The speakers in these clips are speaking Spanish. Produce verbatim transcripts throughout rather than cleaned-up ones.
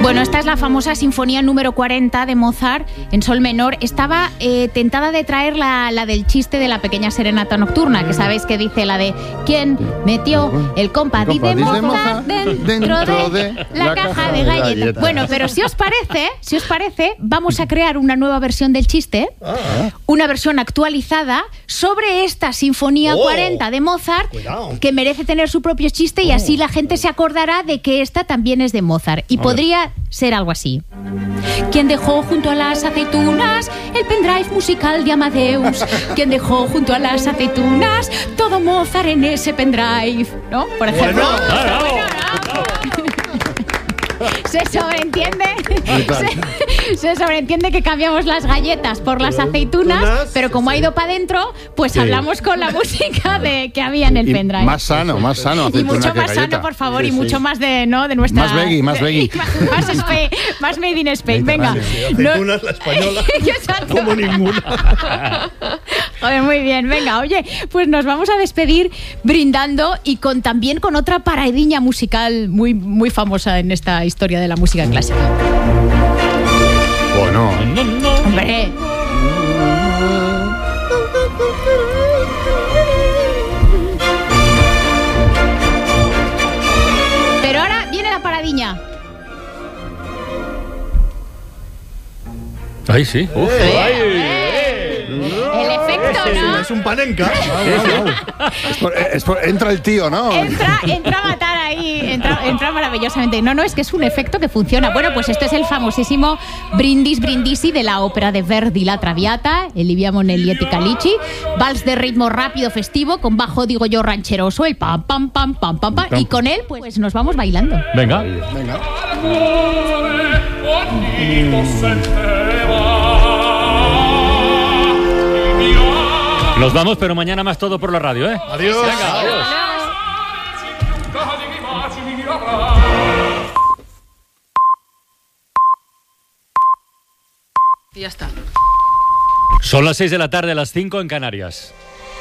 Bueno, esta es la famosa Sinfonía número cuarenta de Mozart en sol menor. Estaba eh, tentada de traer la, la del chiste de la pequeña serenata nocturna, que sabéis que dice la de ¿quién metió el compadí de Mozart dentro de la caja de galletas? Bueno, pero si os parece, si os parece, vamos a crear una nueva versión del chiste, una versión actualizada sobre esta Sinfonía cuarenta de Mozart, que merece tener su propio chiste y así la gente se acordará de que esta también es de Mozart. Y podría ser algo así. ¿Quién dejó junto a las aceitunas el pendrive musical de Amadeus? ¿Quién dejó junto a las aceitunas todo Mozart en ese pendrive? ¿No? Por ejemplo. Bueno, claro. Se sobreentiende se, se sobreentiende que cambiamos las galletas por las aceitunas, pero como ha ido para adentro, pues sí, hablamos con la música de que había en el y pendrive. Más sano, más sano. Y mucho más sano, por favor, sí, y sí. mucho más de, ¿no? de nuestra... Más veggie, más veggie. Más, Spain, más made in Spain, venga. Sí, aceitunas, no, la española, como ninguna. Joder, muy bien, venga, oye, pues nos vamos a despedir brindando y con también con otra paradiña musical muy, muy famosa en esta historia de la música clásica. Bueno. Hombre. Pero ahora viene la paradiña. Ay, sí. Uf. Eh, eh. El efecto, ¿no? Es un panenca. Es por, es por, entra el tío, ¿no? Entra, entra a matar ahí, entra, entra maravillosamente. No, no, es que es un efecto que funciona. Bueno, pues esto es el famosísimo Brindis Brindisi de la ópera de Verdi, La Traviata, el Livia Monelietti Calici, vals de ritmo rápido festivo, con bajo, digo yo, rancheroso, el pam, pam, pam, pam, pam, pam, y con él, pues nos vamos bailando. Venga. Venga. Nos vamos, pero mañana más todo por la radio, ¿eh? Adiós. Venga, adiós. Y ya está. Son las seis de la tarde, las cinco en Canarias.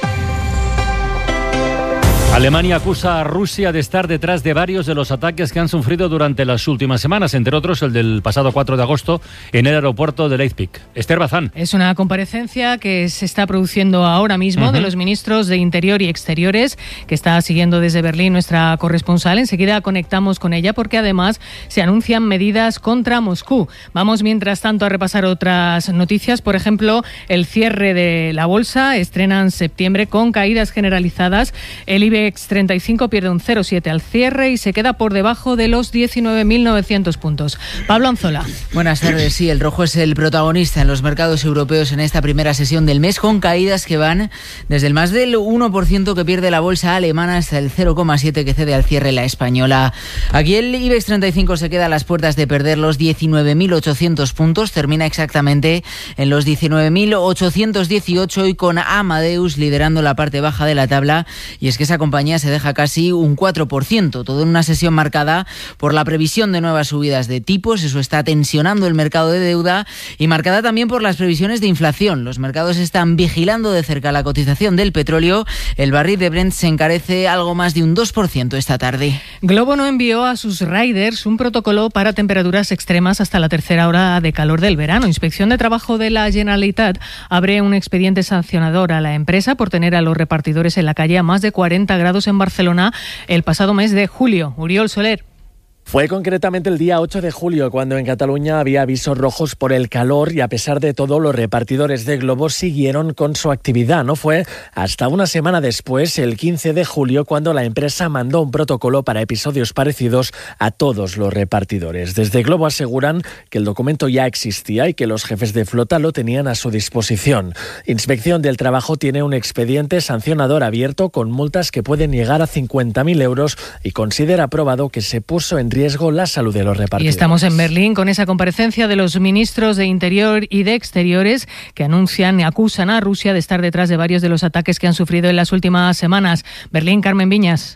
Alemania acusa a Rusia de estar detrás de varios de los ataques que han sufrido durante las últimas semanas, entre otros el del pasado cuatro de agosto en el aeropuerto de Leipzig. Esther Bazán. Es una comparecencia que se está produciendo ahora mismo uh-huh. de los ministros de Interior y Exteriores, que está siguiendo desde Berlín nuestra corresponsal. Enseguida conectamos con ella porque además se anuncian medidas contra Moscú. Vamos mientras tanto a repasar otras noticias. Por ejemplo, el cierre de la bolsa estrena en septiembre con caídas generalizadas. El IBEX treinta y cinco pierde un cero coma siete al cierre y se queda por debajo de los diecinueve mil novecientos puntos. Pablo Anzola. Buenas tardes. Sí, el rojo es el protagonista en los mercados europeos en esta primera sesión del mes, con caídas que van desde el más del uno por ciento que pierde la bolsa alemana hasta el cero coma siete por ciento que cede al cierre la española. Aquí el IBEX treinta y cinco se queda a las puertas de perder los diecinueve mil ochocientos puntos, termina exactamente en los diecinueve mil ochocientos dieciocho y con Amadeus liderando la parte baja de la tabla, y es que esa compañía se deja casi un cuatro por ciento, todo en una sesión marcada por la previsión de nuevas subidas de tipos. Eso está tensionando el mercado de deuda y marcada también por las previsiones de inflación. Los mercados están vigilando de cerca la cotización del petróleo. El barril de Brent se encarece algo más de un dos por ciento esta tarde. Globo no envió a sus riders un protocolo para temperaturas extremas hasta la tercera hora de calor del verano. Inspección de Trabajo de la Generalitat abre un expediente sancionador a la empresa por tener a los repartidores en la calle a más de cuarenta grados en Barcelona el pasado mes de julio. Uriol Soler. Fue concretamente el día ocho de julio cuando en Cataluña había avisos rojos por el calor y a pesar de todo los repartidores de Globo siguieron con su actividad. No fue hasta una semana después, el quince de julio, cuando la empresa mandó un protocolo para episodios parecidos a todos los repartidores. Desde Globo aseguran que el documento ya existía y que los jefes de flota lo tenían a su disposición. Inspección del Trabajo tiene un expediente sancionador abierto con multas que pueden llegar a cincuenta mil euros y considera probado que se puso en riesgo la salud de los repartidores. Y estamos en Berlín con esa comparecencia de los ministros de Interior y de Exteriores que anuncian y acusan a Rusia de estar detrás de varios de los ataques que han sufrido en las últimas semanas. Berlín, Carmen Viñas.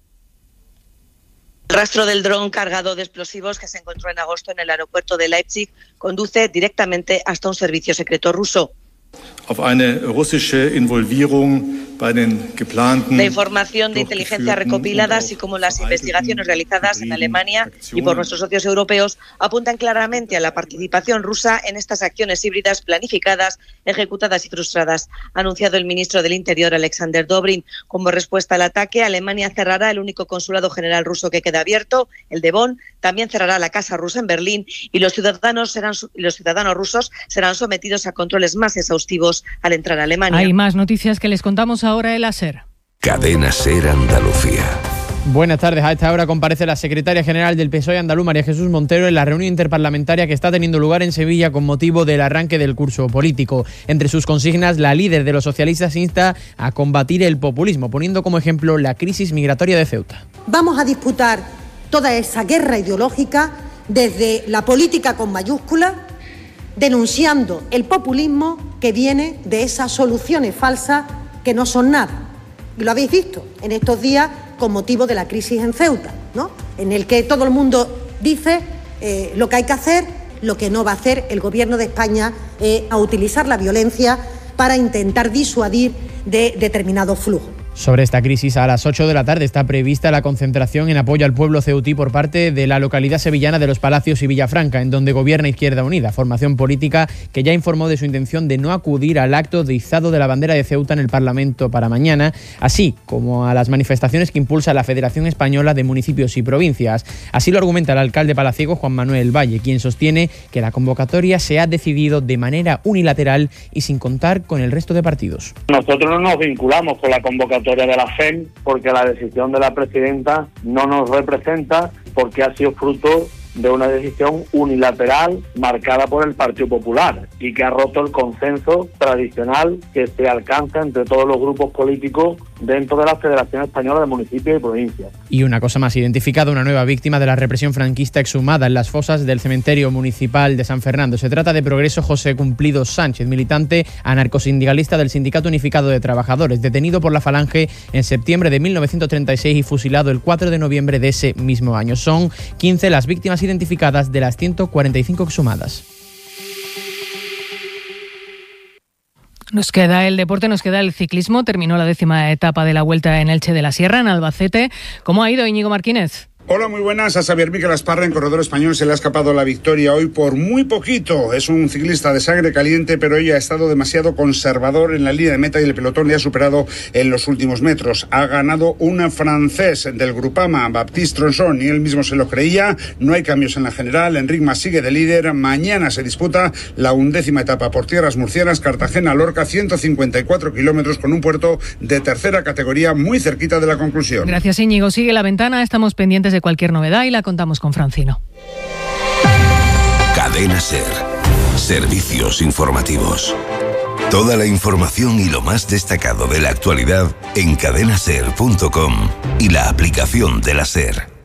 El rastro del dron cargado de explosivos que se encontró en agosto en el aeropuerto de Leipzig conduce directamente hasta un servicio secreto ruso. auf eine russische Involvierung bei den geplanten. La información de inteligencia recopilada, así como las investigaciones realizadas en Alemania y por nuestros socios europeos, apuntan claramente a la participación rusa en estas acciones híbridas planificadas, ejecutadas y frustradas. Ha anunciado el ministro del Interior, Alexander Dobrin. Como respuesta al ataque, Alemania cerrará el único consulado general ruso que queda abierto, el de Bonn. También cerrará la Casa Rusa en Berlín y los ciudadanos serán los ciudadanos rusos serán sometidos a controles más exhaustivos al entrar a Alemania. Hay más noticias que les contamos ahora en la SER. Cadena SER Andalucía. Buenas tardes. A esta hora comparece la secretaria general del P S O E andaluz, María Jesús Montero, en la reunión interparlamentaria que está teniendo lugar en Sevilla con motivo del arranque del curso político. Entre sus consignas, la líder de los socialistas insta a combatir el populismo, poniendo como ejemplo la crisis migratoria de Ceuta. Vamos a disputar toda esa guerra ideológica desde la política con mayúsculas, denunciando el populismo que viene de esas soluciones falsas que no son nada. Y lo habéis visto en estos días con motivo de la crisis en Ceuta, ¿no? En el que todo el mundo dice eh, lo que hay que hacer, lo que no va a hacer el Gobierno de España, eh, a utilizar la violencia para intentar disuadir de determinados flujos. Sobre esta crisis, a las ocho de la tarde está prevista la concentración en apoyo al pueblo ceutí por parte de la localidad sevillana de Los Palacios y Villafranca, en donde gobierna Izquierda Unida, formación política que ya informó de su intención de no acudir al acto de izado de la bandera de Ceuta en el Parlamento para mañana, así como a las manifestaciones que impulsa la Federación Española de Municipios y Provincias. Así lo argumenta el alcalde palaciego, Juan Manuel Valle, quien sostiene que la convocatoria se ha decidido de manera unilateral y sin contar con el resto de partidos. Nosotros no nos vinculamos con la convocatoria de la F E M porque la decisión de la presidenta no nos representa, porque ha sido fruto de una decisión unilateral marcada por el Partido Popular y que ha roto el consenso tradicional que se alcanza entre todos los grupos políticos dentro de la Federación Española de Municipios y Provincias. Y una cosa más, identificada una nueva víctima de la represión franquista exhumada en las fosas del cementerio municipal de San Fernando. Se trata de Progreso José Cumplido Sánchez, militante anarcosindicalista del Sindicato Unificado de Trabajadores, detenido por la Falange en septiembre de mil novecientos treinta y seis y fusilado el cuatro de noviembre de ese mismo año. Son quince las víctimas identificadas de las ciento cuarenta y cinco exhumadas. Nos queda el deporte, nos queda el ciclismo. Terminó la décima etapa de la Vuelta en Elche de la Sierra, en Albacete. ¿Cómo ha ido, Íñigo Martínez? Hola, muy buenas. A Xavier Miquel Asparra, en corredor español, se le ha escapado la victoria hoy por muy poquito. Es un ciclista de sangre caliente, pero hoy ha estado demasiado conservador en la línea de meta y el pelotón le ha superado en los últimos metros. Ha ganado un francés del Groupama, Baptiste Tronçon, y él mismo se lo creía. No hay cambios en la general. Enric Mas sigue de líder. Mañana se disputa la undécima etapa por tierras murcianas, Cartagena-Lorca, ciento cincuenta y cuatro kilómetros con un puerto de tercera categoría muy cerquita de la conclusión. Gracias, Íñigo. Sigue la ventana. Estamos pendientes de cualquier novedad y la contamos con Francino. Cadena SER. Servicios informativos. Toda la información y lo más destacado de la actualidad en cadena ser punto com y la aplicación de la SER.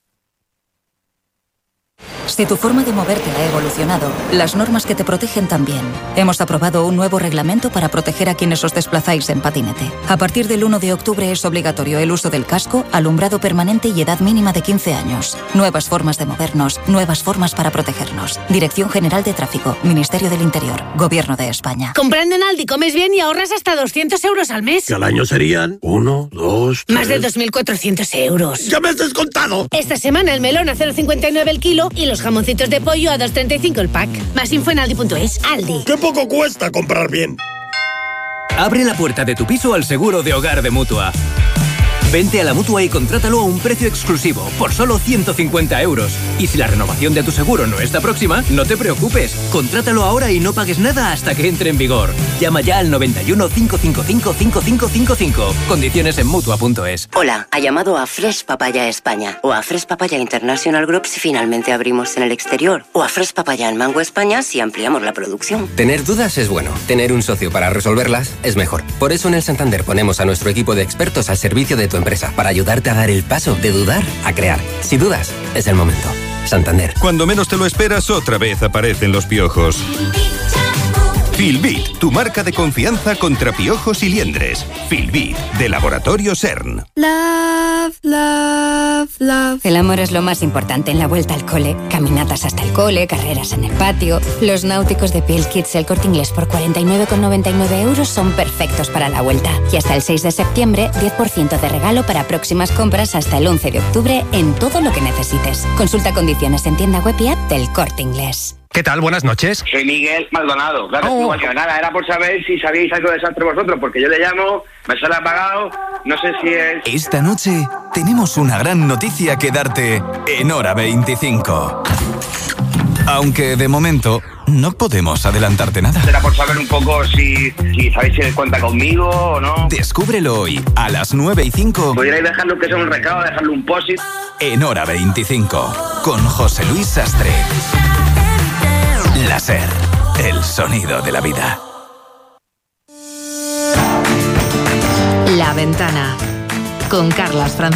Si tu forma de moverte ha evolucionado, las normas que te protegen también. Hemos aprobado un nuevo reglamento para proteger a quienes os desplazáis en patinete. A partir del uno de octubre es obligatorio el uso del casco, alumbrado permanente y edad mínima de quince años. Nuevas formas de movernos, nuevas formas para protegernos. Dirección General de Tráfico, Ministerio del Interior, Gobierno de España. Comprando en Aldi comes bien y ahorras hasta doscientos euros al mes. Que al año serían uno, dos, tres... Más de dos mil cuatrocientos euros. ¡Ya me has descontado! Esta semana el melón a cero coma cincuenta y nueve el kilo y los jamoncitos de pollo a dos coma treinta y cinco el pack. Más info en aldi punto es. Aldi. ¡Qué poco cuesta comprar bien! Abre la puerta de tu piso al seguro de hogar de Mutua. Vente a la Mutua y contrátalo a un precio exclusivo, por solo ciento cincuenta euros. Y si la renovación de tu seguro no está próxima, no te preocupes. Contrátalo ahora y no pagues nada hasta que entre en vigor. Llama ya al noventa y uno, cinco cinco cinco, cinco cinco cinco cinco. Condiciones en Mutua punto es. Hola, ha llamado a Fresh Papaya España o a Fresh Papaya International Group si finalmente abrimos en el exterior, o a Fresh Papaya en Mango España si ampliamos la producción. Tener dudas es bueno, tener un socio para resolverlas es mejor. Por eso en el Santander ponemos a nuestro equipo de expertos al servicio de tu empresa, para ayudarte a dar el paso de dudar a crear. Si dudas, es el momento. Santander. Cuando menos te lo esperas, otra vez aparecen los piojos. Filbit, tu marca de confianza contra piojos y liendres. Filbit, de Laboratorio CERN. Love, love, love. El amor es lo más importante en la vuelta al cole. Caminatas hasta el cole, carreras en el patio. Los náuticos de Piel Kids El Corte Inglés por cuarenta y nueve con noventa y nueve euros son perfectos para la vuelta. Y hasta el seis de septiembre, diez por ciento de regalo para próximas compras hasta el once de octubre en todo lo que necesites. Consulta condiciones en tienda web y app del Corte Inglés. ¿Qué tal? Buenas noches. Soy Miguel Maldonado. Claro, Oh. igual que nada, era por saber si sabíais algo de desastre vosotros, porque yo le llamo, me sale apagado, no sé si es... Esta noche tenemos una gran noticia que darte en Hora veinticinco. Aunque de momento no podemos adelantarte nada. Era por saber un poco si, si sabéis si él cuenta conmigo o no. Descúbrelo hoy a las nueve y cinco. ¿Podríais dejarlo que sea un recado, dejarle un post-it? En Hora veinticinco, con José Luis Sastre. La SER, el sonido de la vida. La Ventana, con Carlas Francisco.